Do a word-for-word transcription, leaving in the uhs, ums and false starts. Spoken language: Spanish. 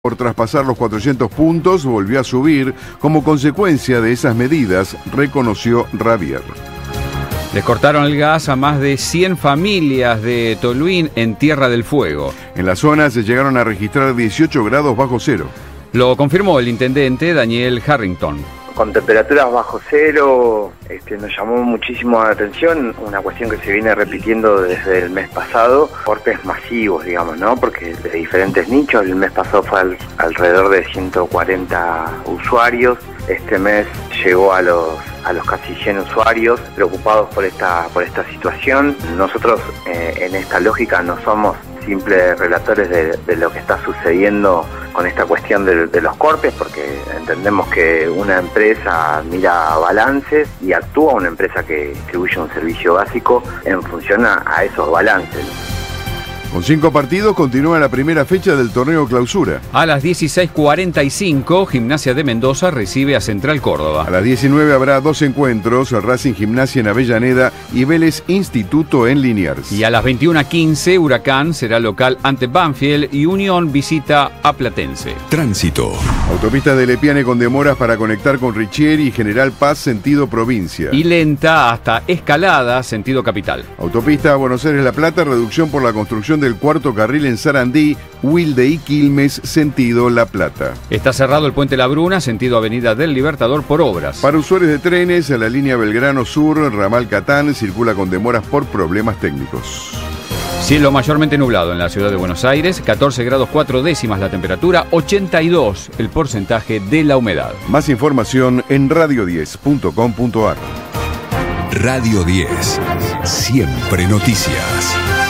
Por traspasar los cuatrocientos puntos, volvió a subir como consecuencia de esas medidas, reconoció Rabier. Les cortaron el gas a más de cien familias de Toluín en Tierra del Fuego. En la zona se llegaron a registrar dieciocho grados bajo cero. Lo confirmó el intendente Daniel Harrington. Con temperaturas bajo cero, este, nos llamó muchísimo la atención una cuestión que se viene repitiendo desde el mes pasado, cortes masivos, digamos, ¿no? Porque de diferentes nichos, el mes pasado fue al, alrededor de ciento cuarenta usuarios, este mes llegó a los a los casi cien usuarios preocupados por esta por esta situación. Nosotros eh, en esta lógica no somos simples relatores de, de lo que está sucediendo con esta cuestión de, de los cortes, porque entendemos que una empresa mira balances y actúa una empresa que distribuye un servicio básico en función a, a esos balances. Con cinco partidos continúa la primera fecha del torneo Clausura. A las dieciséis cuarenta y cinco, Gimnasia de Mendoza recibe a Central Córdoba. A las diecinueve habrá dos encuentros, Racing Gimnasia en Avellaneda y Vélez Instituto en Liniers. Y a las veintiuna quince, Huracán será local ante Banfield y Unión visita a Platense. Tránsito. Autopista de Lepiane con demoras para conectar con Richieri y General Paz, sentido provincia. Y lenta hasta Escalada, sentido capital. Autopista Buenos Aires-La Plata, reducción por la construcción del cuarto carril en Sarandí, Wilde y Quilmes, sentido La Plata. Está cerrado el puente La Bruna, sentido Avenida del Libertador, por obras. Para usuarios de trenes, la línea Belgrano Sur, ramal Catán, circula con demoras por problemas técnicos. Cielo mayormente nublado en la ciudad de Buenos Aires, catorce grados cuatro décimas la temperatura, ochenta y dos el porcentaje de la humedad. Más información en radio diez punto com punto ar. Radio diez, siempre noticias.